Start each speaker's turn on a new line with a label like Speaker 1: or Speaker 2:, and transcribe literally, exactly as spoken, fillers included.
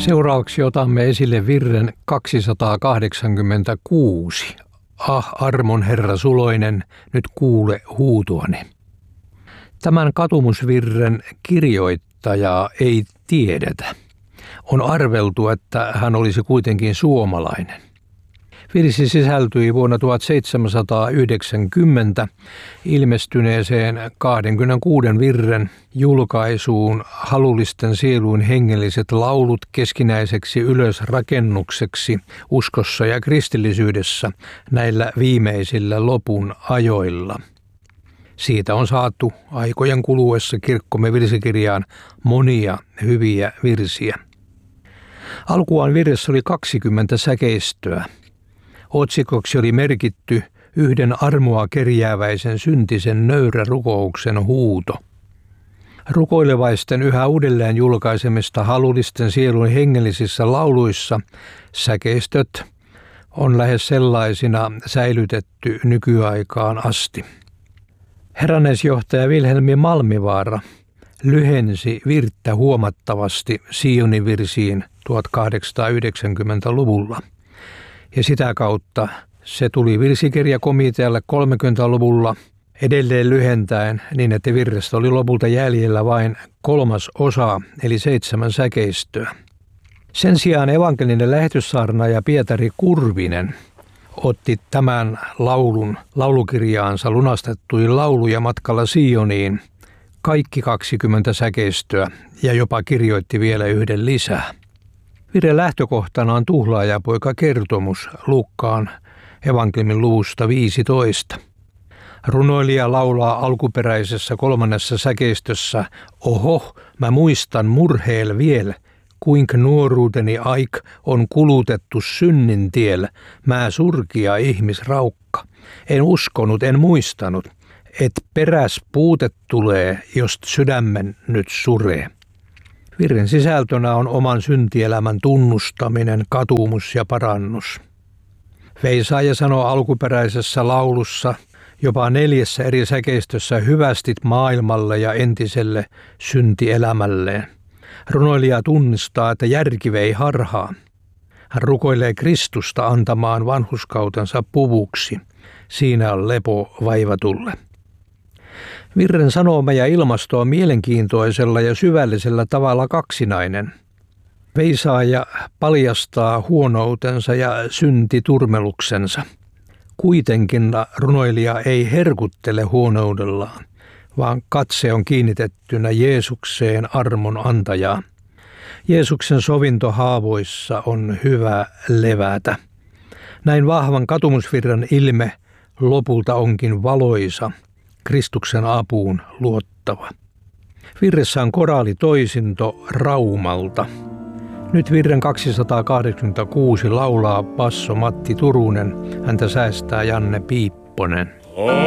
Speaker 1: Seuraavaksi otamme esille virren kaksisataakahdeksankymmentäkuusi. Ah, armon Herra Suloinen, nyt kuule huutuani. Tämän katumusvirren kirjoittajaa ei tiedetä. On arveltu, että hän olisi kuitenkin suomalainen. Virsi sisältyi vuonna tuhatseitsemänsataayhdeksänkymmentä ilmestyneeseen kaksikymmentäkuuden virren julkaisuun Halullisten sieluin hengelliset laulut keskinäiseksi ylösrakennukseksi uskossa ja kristillisyydessä näillä viimeisillä lopun ajoilla. Siitä on saatu aikojen kuluessa kirkkomme virsikirjaan monia hyviä virsiä. Alkuaan virressä oli kaksikymmentä säkeistöä. Otsikoksi oli merkitty yhden armoa kerjääväisen syntisen nöyrä rukouksen huuto. Rukoilevaisten yhä uudelleen julkaisemista Halullisten sielun hengellisissä lauluissa säkeistöt on lähes sellaisina säilytetty nykyaikaan asti. Herranneisjohtaja Vilhelmi Malmivaara lyhensi virttä huomattavasti Sionin virsiin tuhatkahdeksansataayhdeksänkymmentäluvulla. Ja sitä kautta se tuli virsikirjakomitealle kolmekymmentäluvulla edelleen lyhentäen niin, että virrestä oli lopulta jäljellä vain kolmas osa eli seitsemän säkeistöä. Sen sijaan evankelinen lähetyssaarnaaja Pietari Kurvinen otti tämän laulun laulukirjaansa Lunastettuja lauluja matkalla Sioniin kaikki kaksikymmentä säkeistöä ja jopa kirjoitti vielä yhden lisää. Virren lähtökohtana on tuhlaajapoika kertomus Luukkaan evankeliumin luvusta viisitoista. Runoilija laulaa alkuperäisessä kolmannessa säkeistössä: "Oho, mä muistan murheel viel, kuink nuoruuteni aik on kulutettu synnin tiel, mä surkia ihmisraukka. En uskonut, en muistanut, et peräs puute tulee, jost sydämen nyt suree." Virren sisältönä on oman syntielämän tunnustaminen, katumus ja parannus. Veisaaja sanoo alkuperäisessä laulussa jopa neljässä eri säkeistössä hyvästit maailmalle ja entiselle syntielämälleen. Runoilija tunnistaa, että järki vei harhaan. Hän rukoilee Kristusta antamaan vanhurskautensa puvuksi. Siinä on lepo vaivatulle. Virren sanoma ja ilmasto on mielenkiintoisella ja syvällisellä tavalla kaksinainen. Veisaaja paljastaa huonoutensa ja syntiturmeluksensa. Kuitenkin runoilija ei herkuttele huonoudellaan, vaan katse on kiinnitettynä Jeesukseen, armon antajaan. Jeesuksen sovinto haavoissa on hyvä levätä. Näin vahvan katumusvirran ilme lopulta onkin valoisa, Kristuksen apuun luottava. Virressä on koraalitoisinto Raumalta. Nyt virren kaksisataakahdeksankymmentäkuusi laulaa basso Matti Turunen, häntä säästää Janne Piipponen.